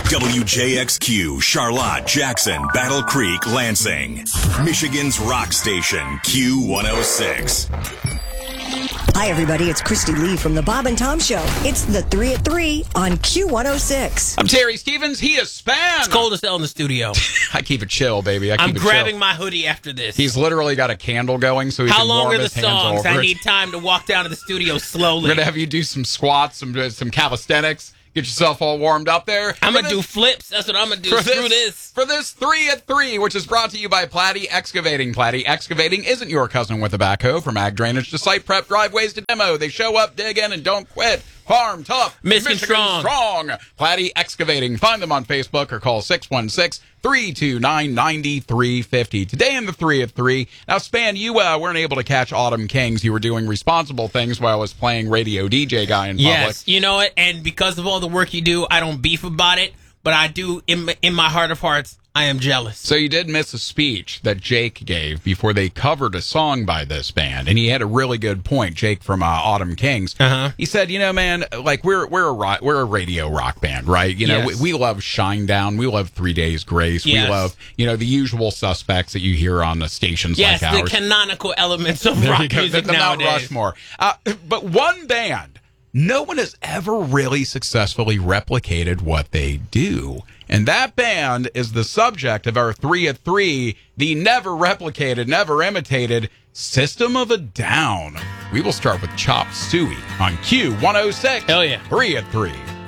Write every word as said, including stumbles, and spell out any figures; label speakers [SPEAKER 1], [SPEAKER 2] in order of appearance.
[SPEAKER 1] W J X Q, Charlotte, Jackson, Battle Creek, Lansing. Michigan's rock station, Q one oh six.
[SPEAKER 2] Hi, everybody. It's Christy Lee from the Bob and Tom Show. It's the three at three on Q one oh six.
[SPEAKER 3] I'm Terry Stevens. He is Span.
[SPEAKER 4] It's cold as hell in the studio.
[SPEAKER 3] I keep it chill, baby. I keep
[SPEAKER 4] I'm
[SPEAKER 3] it
[SPEAKER 4] grabbing
[SPEAKER 3] chill.
[SPEAKER 4] my hoodie after this.
[SPEAKER 3] He's literally got a candle going, so he
[SPEAKER 4] How
[SPEAKER 3] can
[SPEAKER 4] long
[SPEAKER 3] warm
[SPEAKER 4] are the
[SPEAKER 3] his hands
[SPEAKER 4] songs?
[SPEAKER 3] over
[SPEAKER 4] I
[SPEAKER 3] it.
[SPEAKER 4] need time to walk down to the studio slowly.
[SPEAKER 3] We're gonna have you do some squats, some some calisthenics. Get yourself all warmed up there.
[SPEAKER 4] I'm
[SPEAKER 3] For
[SPEAKER 4] going to
[SPEAKER 3] this-
[SPEAKER 4] do flips. That's what I'm going to do.
[SPEAKER 3] For
[SPEAKER 4] Screw
[SPEAKER 3] this,
[SPEAKER 4] this.
[SPEAKER 3] for this three at three, which is brought to you by Platy Excavating. Platy Excavating isn't your cousin with a backhoe. From ag drainage to site prep, driveways to demo. They show up, dig in, and don't quit. Farm tough.
[SPEAKER 4] Michigan strong.
[SPEAKER 3] strong. Platy Excavating. Find them on Facebook or call six one six, three two nine, nine three five zero. Today in the three at three. Now, Span, you uh, weren't able to catch Autumn Kings. You were doing responsible things while I was playing radio D J guy in public.
[SPEAKER 4] Yes, you know it. And because of all the work you do, I don't beef about it. But I do, in my, in my heart of hearts, I am jealous.
[SPEAKER 3] So you did miss a speech that Jake gave before they covered a song by this band, and he had a really good point. Jake from uh, Autumn Kings.
[SPEAKER 4] Uh-huh.
[SPEAKER 3] He said, "You know, man, like we're we're a rock, we're a radio rock band, right? You know,
[SPEAKER 4] Yes.
[SPEAKER 3] we, we love Shinedown, we love Three Days Grace,
[SPEAKER 4] Yes.
[SPEAKER 3] we love you know the usual suspects that you hear on the stations
[SPEAKER 4] Yes,
[SPEAKER 3] like
[SPEAKER 4] the
[SPEAKER 3] ours.
[SPEAKER 4] canonical elements of
[SPEAKER 3] There you
[SPEAKER 4] rock
[SPEAKER 3] go,
[SPEAKER 4] music
[SPEAKER 3] the, the Mount
[SPEAKER 4] nowadays.
[SPEAKER 3] Rushmore. Uh, but one band, no one has ever really successfully replicated what they do. And that band is the subject of our three at three, the never replicated, never imitated System of a Down. We will start with Chop Suey on Q one oh six.
[SPEAKER 4] Hell yeah.
[SPEAKER 3] three at three.